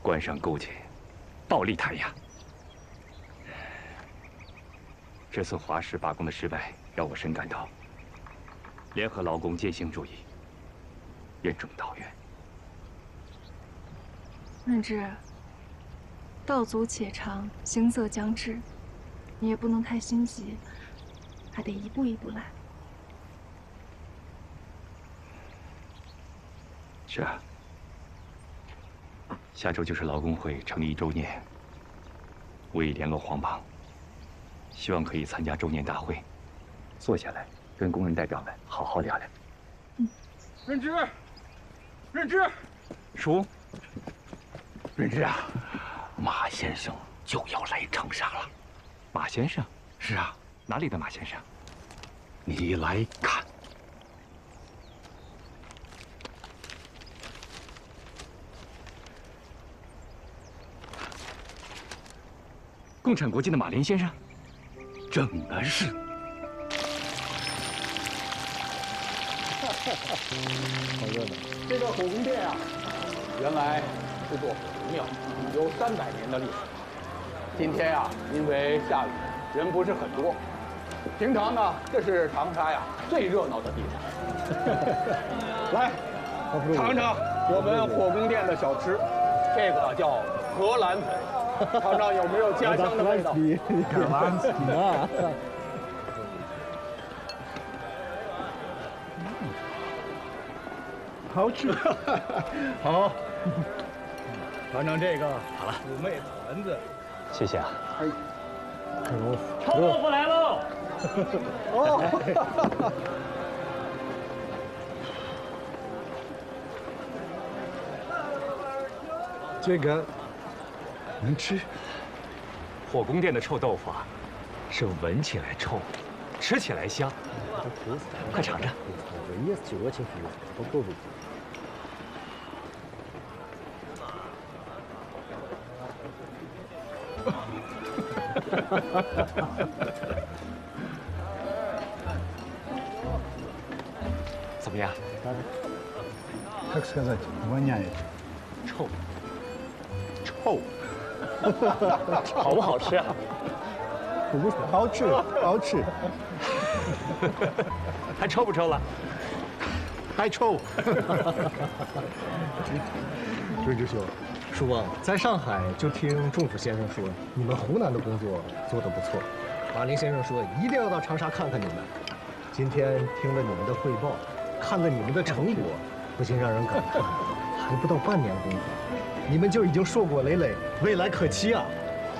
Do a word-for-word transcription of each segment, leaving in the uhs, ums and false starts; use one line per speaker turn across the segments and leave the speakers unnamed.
官商勾结，暴力弹压。这次华氏罢工的失败，让我深感到联合劳工践行主义任重道远。
润之，道阻且长，行则将至，你也不能太心急，还得一步一步来。
是啊。 下周就是劳工会成立一周年，我已联络黄榜，希望可以参加周年大会，坐下来跟工人代表们好好聊聊。
嗯，
润之，润之，
叔，
润之啊，马先生就要来长沙了。
马先生？
是啊，
哪里的马先生？
你来看。
共产国际的马林先生，
正的是。
好热闹！这个火宫殿啊，原来是座火庙，有三百年的历史。今天呀、啊，因为下雨，人不是很多。平常呢，这是长沙呀最热闹的地方。来，尝尝我们火宫殿的小吃，这个叫荷兰粉。 尝尝有没有家乡的味道？
格兰斯基啊，好吃，
好，尝尝这个。好了，妩媚草丸子。
谢谢啊。
哎，
臭豆腐来喽！
哦，
这个。 能吃。
火宫殿的臭豆腐啊，是闻起来臭，吃起来香。快尝尝。怎么样？
Как сказать, воняет.
臭。
臭。
好不好吃啊？
好吃，好吃。
还臭不臭了？
还臭。
润之兄，叔啊，在上海就听仲甫先生说，你们湖南的工作做得不错。马林先生说一定要到长沙看看你们。今天听了你们的汇报，看了你们的成果，不禁让人感叹，还不到半年功夫。 你们就已经硕果累累，未来可期啊！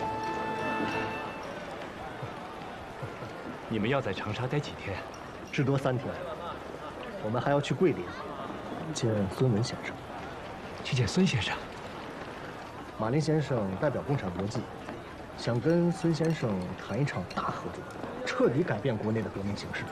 你们要在长沙待几天？
至多三天。我们还要去桂林见孙文先生。
去见孙先生。
马林先生代表共产国际，想跟孙先生谈一场大合作，彻底改变国内的革命形势。